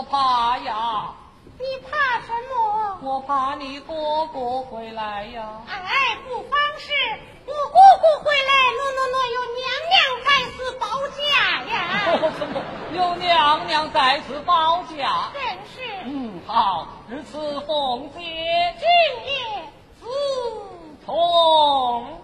我怕呀。 你怕什么？ 我怕你哥哥回来呀。 哎，不妨事，我姑姑回来，有娘娘在此保驾呀。 怎么有娘娘在此保驾？ 正是。 好，至此奉接君也自同。